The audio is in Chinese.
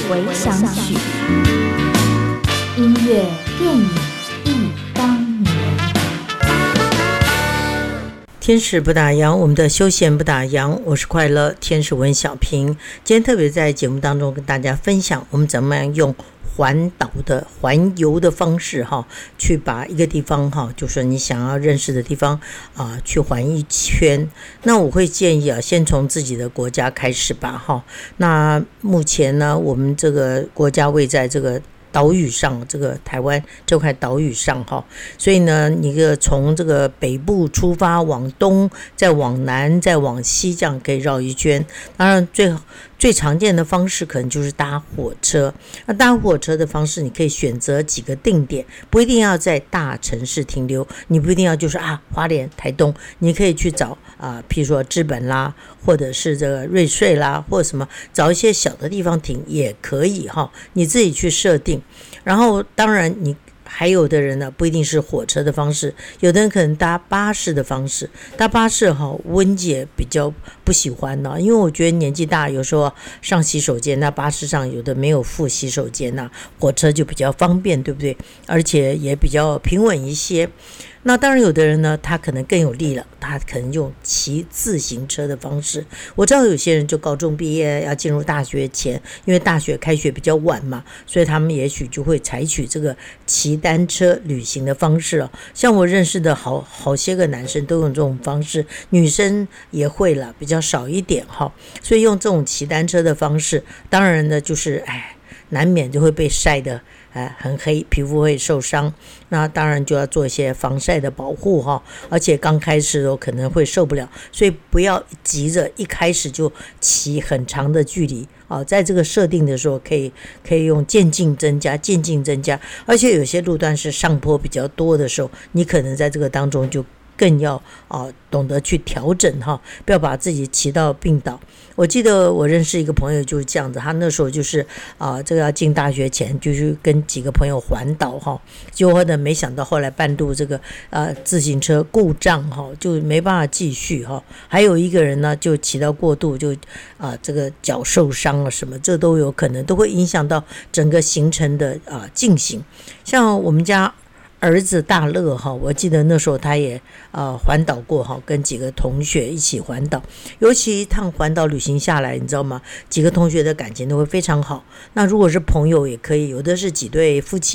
回想曲，音乐、电影忆当年。 天使不打烊，我们的休闲不打烊，我是快乐天使文小平。今天特别在节目当中跟大家分享，我们怎么样用环游的方式去把一个地方就是你想要认识的地方去环一圈。那我会建议先从自己的国家开始吧那目前呢，我们这个国家位在这个岛屿上，这个台湾这块岛屿上所以呢，你从这个北部出发，往东，再往南，再往西，这样可以绕一圈。当然最常见的方式可能就是搭火车。那搭火车的方式，你可以选择几个定点，不一定要在大城市停留，你不一定要就是花莲、台东，你可以去找譬如说知本啦，或者是这个瑞穗啦，或者什么，找一些小的地方停也可以你自己去设定。然后当然你还有的人呢，不一定是火车的方式，有的人可能搭巴士的方式。搭巴士温姐比较不喜欢因为我觉得年纪大，有时候上洗手间，那巴士上有的没有附洗手间火车就比较方便，对不对？而且也比较平稳一些。那当然有的人呢，他可能更有力了，他可能用骑自行车的方式。我知道有些人就高中毕业要进入大学前，因为大学开学比较晚嘛，所以他们也许就会采取这个骑单车旅行的方式像我认识的好些个男生都用这种方式，女生也会了，比较少一点所以用这种骑单车的方式，当然呢就是难免就会被晒得很黑，皮肤会受伤。那当然就要做一些防晒的保护而且刚开始的时候可能会受不了，所以不要急着一开始就骑很长的距离在这个设定的时候可以用渐进增加，而且有些路段是上坡比较多的时候，你可能在这个当中就更要懂得去调整不要把自己骑到病倒。我记得我认识一个朋友就是这样子，他那时候就是这个要进大学前就去跟几个朋友环岛结果呢没想到后来半路这个自行车故障就没办法继续还有一个人呢就骑到过度，就这个脚受伤了什么，这都有可能，都会影响到整个行程的进行。像我们家儿子大乐我记得那时候他也环岛过跟几个同学一起环岛，尤其一趟环岛旅行下来，你知道吗？几个同学的感情都会非常好。那如果是朋友也可以，有的是几对夫妻